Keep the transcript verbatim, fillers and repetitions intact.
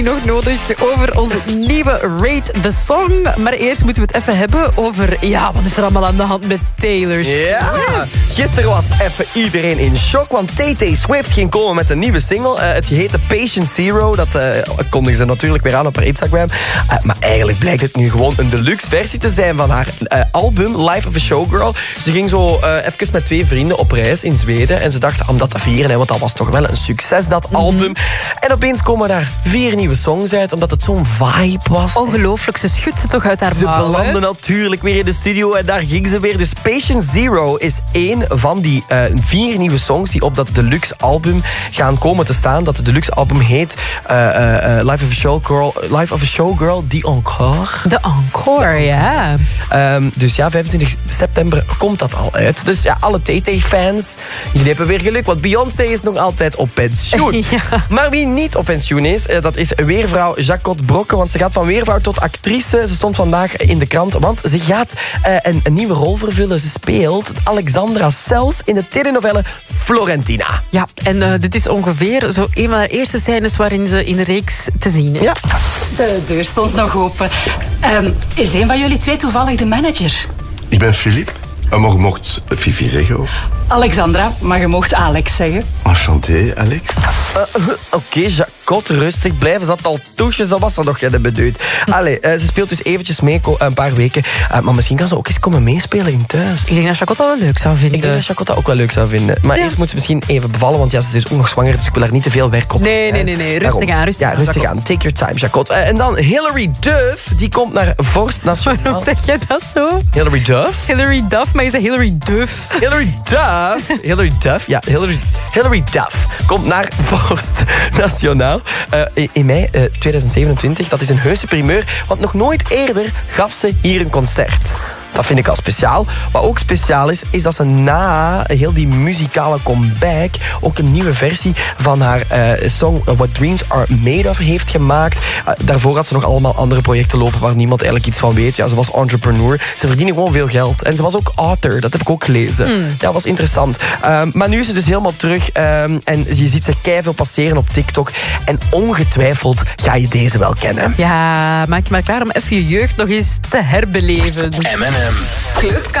Nog nodig over onze nieuwe Rate the Song. Maar eerst moeten we het even hebben over... Ja, wat is er allemaal aan de hand met Taylor Swift? Ja, gisteren was even iedereen in shock, want T T Swift ging komen met een nieuwe single. Uh, het heette Patient Zero. Dat uh, kondigde ze natuurlijk weer aan op haar Instagram. Uh, maar eigenlijk blijkt het nu gewoon een deluxe versie te zijn van haar uh, album Life of a Showgirl. Ze ging zo uh, even met twee vrienden op reis in Zweden. En ze dachten om dat te vieren, hè, want dat was toch wel een succes, dat mm-hmm. album. En opeens komen daar vier nieuwe songs uit, omdat het zo'n vibe was. Ongelooflijk, ze schudt ze toch uit haar Ze mouw. Ze belanden natuurlijk weer in de studio en daar ging ze weer. Dus Patient Zero is één van die uh, vier nieuwe songs die op dat deluxe album gaan komen te staan. Dat deluxe album heet uh, uh, Life of a Showgirl, Life of a Showgirl, The Encore. De Encore, ja. Um, dus ja, vijfentwintig september komt dat al uit. Dus ja, alle T T-fans, jullie hebben weer geluk, want Beyoncé is nog altijd op pensioen. Ja. Maar wie niet op pensioen is, dat is weervrouw Jacot Brokke, want ze gaat van weervrouw tot actrice. Ze stond vandaag in de krant, want ze gaat uh, een, een nieuwe rol vervullen. Ze speelt Alexandra Sells in de telenovelle Florentina. Ja, en uh, dit is ongeveer zo een van de eerste scènes waarin ze in de reeks te zien is. Ja. De deur stond nog open. Um, is een van jullie twee toevallig de manager? Ik ben Philippe. Maar je mocht Fifi zeggen ook. Alexandra, maar je mocht Alex zeggen. Enchanté, Alex. Uh, uh, Oké, okay, Jacot, rustig blijven. Ze had al touches, dat was ze nog jij bedoeld. Allee, uh, ze speelt dus eventjes mee een paar weken. Uh, maar misschien kan ze ook eens komen meespelen in thuis. Ik denk dat Jacot dat wel leuk zou vinden. Ik denk dat Jacot dat ook wel leuk zou vinden. Maar ja. eerst moet ze misschien even bevallen, want ja, ze is ook nog zwanger, dus ik wil haar niet te veel werk op. Nee, nee, nee, nee. Rustig aan, rustig ja, aan. rustig aan. Take your time, Jacot. Uh, en dan Hilary Duff, die komt naar Vorst Nationaal. Waarom zeg jij dat zo? Hilary Duff? Hilary Duff, maar je zegt Hilary Duff. Hilary Duff? Hilary Duff? Ja, Hilary, Hilary Duff komt naar Vorst Nationaal uh, in mei uh, tweeduizend zevenentwintig. Dat is een heuse primeur, want nog nooit eerder gaf ze hier een concert. Dat vind ik al speciaal. Wat ook speciaal is, is dat ze na heel die muzikale comeback ook een nieuwe versie van haar uh, song What Dreams Are Made Of heeft gemaakt. Uh, daarvoor had ze nog allemaal andere projecten lopen waar niemand eigenlijk iets van weet. Ja, ze was entrepreneur. Ze verdienen gewoon veel geld. En ze was ook author. Dat heb ik ook gelezen. Mm. Ja, dat was interessant. Uh, maar nu is ze dus helemaal terug. Uh, en je ziet ze keiveel passeren op TikTok. En ongetwijfeld ga je deze wel kennen. Ja, maak je maar klaar om even je jeugd nog eens te herbeleven. M en M. Clubka.